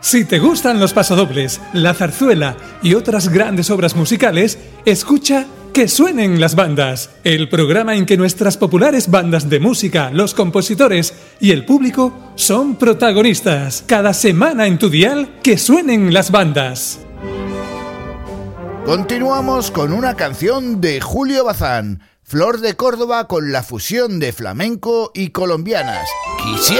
Si te gustan los pasodobles, la zarzuela y otras grandes obras musicales, escucha Que suenen las bandas, el programa en que nuestras populares bandas de música, los compositores y el público son protagonistas. Cada semana en tu dial, Que suenen las bandas. Continuamos con una canción de Julio Bazán, Flor de Córdoba, con la fusión de flamenco y colombianas. Quisiera